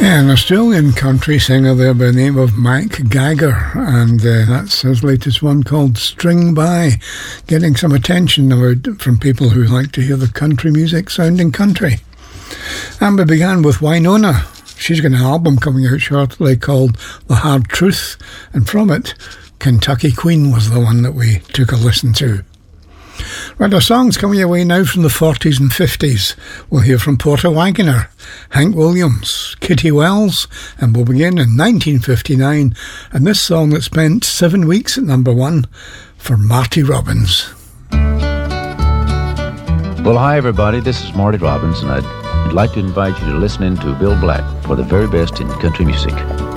Yeah, an Australian country singer there by the name of Mike Geiger, and that's his latest one called String By, getting some attention from people who like to hear the country music sounding country. And we began with Wynonna. She's got an album coming out shortly called The Hard Truth, and from it, Kentucky Queen was the one that we took a listen to. Right, our songs coming your way now from the 40s and 50s. We'll hear from Porter Wagoner, Hank Williams, Kitty Wells, and we'll begin in 1959, and this song that spent 7 weeks at number one for Marty Robbins. Well, hi everybody, this is Marty Robbins, and I'd like to invite you to listen in to Bill Black for the very best in country music.